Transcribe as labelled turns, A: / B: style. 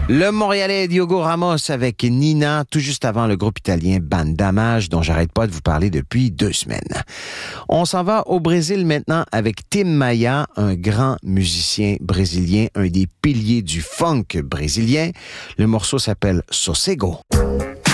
A: Le Montréalais Diogo Ramos avec Nina, tout juste avant le groupe italien Bandamage, dont j'arrête pas de vous parler depuis 2 semaines. On s'en va au Brésil maintenant avec Tim Maia, un grand musicien brésilien, un des piliers du funk brésilien. Le morceau s'appelle Sossego.